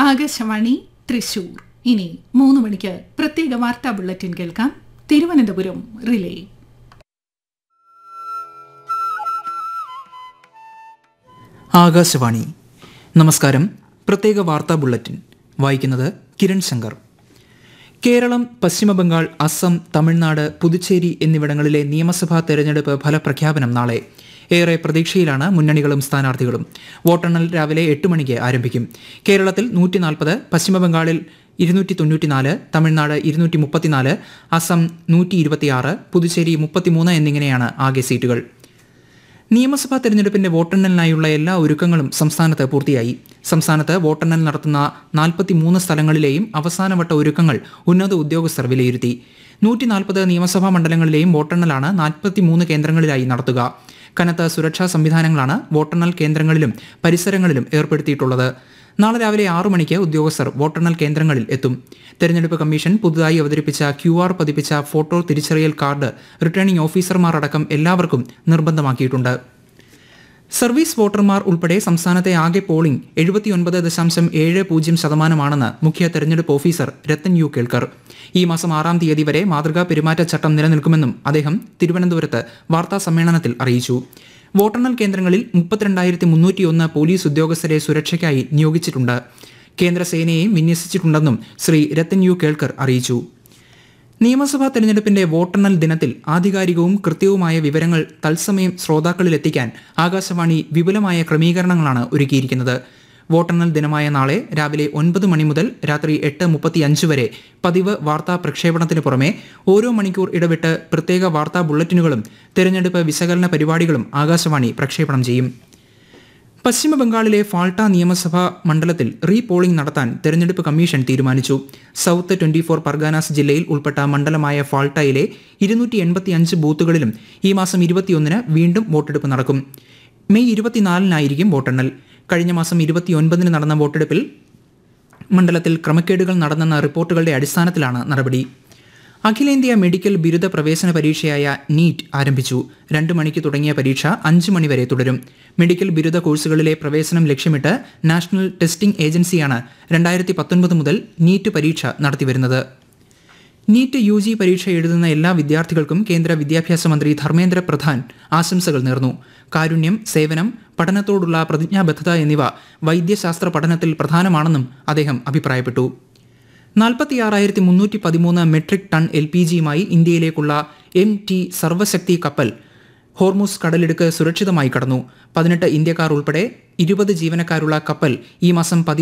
ആകാശവാണി തൃശൂർ. ഇനി 3 മണിക്ക് പ്രത്യേക വാർത്താ ബുള്ളറ്റിൻ കേൾക്കാം. തിരുവനന്തപുരം റിലേ. ആകാശവാണി. നമസ്കാരം. പ്രത്യേക വാർത്താ ബുള്ളറ്റിൻ വായിക്കുന്നത് കിരൺ ശങ്കർ. കേരളം, പശ്ചിമബംഗാൾ, അസം, തമിഴ്നാട്, പുതുച്ചേരി എന്നിവിടങ്ങളിലെ നിയമസഭാ തെരഞ്ഞെടുപ്പ് ഫലപ്രഖ്യാപനം നാളെ. ഏറെ പ്രതീക്ഷയിലാണ് മുന്നണികളും സ്ഥാനാർത്ഥികളും. വോട്ടെണ്ണൽ രാവിലെ 8 മണിക്ക് ആരംഭിക്കും. കേരളത്തിൽ 140, പശ്ചിമബംഗാളിൽ 294, തമിഴ്നാട് 234, അസം 126, പുതുച്ചേരി 33 എന്നിങ്ങനെയാണ് ആകെ സീറ്റുകൾ. നിയമസഭാ തെരഞ്ഞെടുപ്പിന്റെ വോട്ടെണ്ണലിനായുള്ള എല്ലാ ഒരുക്കങ്ങളും സംസ്ഥാനത്ത് പൂർത്തിയായി. സംസ്ഥാനത്ത് വോട്ടെണ്ണൽ നടത്തുന്ന 43 സ്ഥലങ്ങളിലെയും അവസാനവട്ട ഒരുക്കങ്ങൾ ഉന്നത ഉദ്യോഗസ്ഥർ വിലയിരുത്തി. 140 നിയമസഭാ മണ്ഡലങ്ങളിലെയും വോട്ടെണ്ണലാണ് 43 കേന്ദ്രങ്ങളിലായി നടത്തുക. കനത്ത സുരക്ഷാ സംവിധാനങ്ങളാണ് വോട്ടെണ്ണൽ കേന്ദ്രങ്ങളിലും പരിസരങ്ങളിലും ഏർപ്പെടുത്തിയിട്ടുള്ളത്. നാളെ രാവിലെ 6 മണിക്ക് ഉദ്യോഗസ്ഥർ വോട്ടെണ്ണൽ കേന്ദ്രങ്ങളിൽ എത്തും. തെരഞ്ഞെടുപ്പ് കമ്മീഷൻ പുതുതായി അവതരിപ്പിച്ച QR പതിപ്പിച്ച ഫോട്ടോ തിരിച്ചറിയൽ കാർഡ് റിട്ടേണിംഗ് ഓഫീസർമാർ അടക്കം എല്ലാവർക്കും നിർബന്ധമാക്കിയിട്ടുണ്ട്. സർവീസ് വോട്ടർമാർ ഉൾപ്പെടെ സംസ്ഥാനത്തെ ആകെ പോളിംഗ് 79.70% മുഖ്യ തെരഞ്ഞെടുപ്പ് ഓഫീസർ രത്തൻ യു കേൾക്കർ. ഈ മാസം 6-ാം തീയതി വരെ മാതൃകാ പെരുമാറ്റച്ചട്ടം നിലനിൽക്കുമെന്നും അദ്ദേഹം തിരുവനന്തപുരത്ത് വാർത്താ സമ്മേളനത്തിൽ അറിയിച്ചു. വോട്ടെണ്ണൽ കേന്ദ്രങ്ങളിൽ 32,301 പോലീസ് ഉദ്യോഗസ്ഥരെ സുരക്ഷയ്ക്കായി നിയോഗിച്ചിട്ടുണ്ട്. കേന്ദ്ര സേനയെയും വിന്യസിച്ചിട്ടുണ്ടെന്നും ശ്രീ രത്തൻ യു കേൾക്കർ അറിയിച്ചു. നിയമസഭാ തെരഞ്ഞെടുപ്പിന്റെ വോട്ടെണ്ണൽ ദിനത്തിൽ ആധികാരികവും കൃത്യവുമായ വിവരങ്ങൾ തത്സമയം ശ്രോതാക്കളിലെത്തിക്കാൻ ആകാശവാണി വിപുലമായ ക്രമീകരണങ്ങളാണ് ഒരുക്കിയിരിക്കുന്നത്. വോട്ടെണ്ണൽ ദിനമായ നാളെ രാവിലെ 9 മണി മുതൽ രാത്രി 8:35 വരെ പതിവ് വാർത്താ പ്രക്ഷേപണത്തിന് പുറമെ ഓരോ മണിക്കൂർ ഇടവിട്ട് പ്രത്യേക വാർത്താ ബുള്ളറ്റിനുകളും തെരഞ്ഞെടുപ്പ് വിശകലന പരിപാടികളും ആകാശവാണി പ്രക്ഷേപണം ചെയ്യും. പശ്ചിമബംഗാളിലെ ഫാൾട്ട നിയമസഭാ മണ്ഡലത്തിൽ റീപോളിംഗ് നടത്താൻ തെരഞ്ഞെടുപ്പ് കമ്മീഷൻ തീരുമാനിച്ചു. സൗത്ത് 24 പർഗാനാസ് ജില്ലയിൽ ഉൾപ്പെട്ട മണ്ഡലമായ ഫാൾട്ടയിലെ 285 ബൂത്തുകളിലും ഈ മാസം 21-ന് വീണ്ടും വോട്ടെടുപ്പ് നടക്കും. മെയ് 24-നായിരിക്കും വോട്ടെണ്ണൽ. കഴിഞ്ഞ മാസം 29-ന് നടന്ന വോട്ടെടുപ്പിൽ മണ്ഡലത്തിൽ ക്രമക്കേടുകൾ നടന്നെന്ന റിപ്പോർട്ടുകളുടെ അടിസ്ഥാനത്തിലാണ് നടപടി. അഖിലേന്ത്യാ മെഡിക്കൽ ബിരുദ പ്രവേശന പരീക്ഷയായ നീറ്റ് ആരംഭിച്ചു. 2 മണിക്ക് തുടങ്ങിയ പരീക്ഷ 5 മണി വരെ തുടരും. മെഡിക്കൽ ബിരുദ കോഴ്സുകളിലെ പ്രവേശനം ലക്ഷ്യമിട്ട് നാഷണൽ ടെസ്റ്റിംഗ് ഏജൻസിയാണ് 2019 മുതൽ നീറ്റ് പരീക്ഷ നടത്തിവരുന്നത്. നീറ്റ് UG പരീക്ഷ എഴുതുന്ന എല്ലാ വിദ്യാർത്ഥികൾക്കും കേന്ദ്ര വിദ്യാഭ്യാസ മന്ത്രി ധർമ്മേന്ദ്ര പ്രധാൻ ആശംസകൾ നേർന്നു. കാരുണ്യം, സേവനം, പഠനത്തോടുള്ള പ്രതിജ്ഞാബദ്ധത എന്നിവ വൈദ്യശാസ്ത്ര പഠനത്തിൽ പ്രധാനമാണെന്നും അദ്ദേഹം അഭിപ്രായപ്പെട്ടു. 46,313 മെട്രിക് ടൺ LPGയുമായി ഇന്ത്യയിലേക്കുള്ള MT സർവശക്തി കപ്പൽ ഹോർമുസ് കടലിടുക്ക് സുരക്ഷിതമായി കടന്നു. 18 ഇന്ത്യക്കാർ ഉൾപ്പെടെ 20 ജീവനക്കാരുള്ള കപ്പൽ ഈ മാസം